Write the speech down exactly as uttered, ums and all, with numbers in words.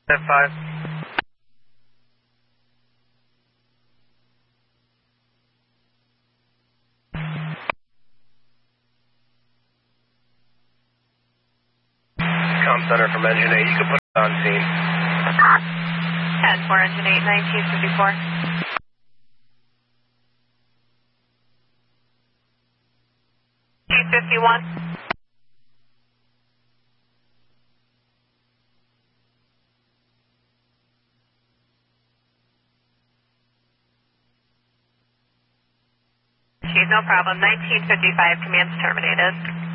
F five. Com center from engine eight. You can put it on scene. ten four, engine eight, nineteen fifty-four. G fifty-one. Chief, no problem. nineteen fifty-five, command's terminated.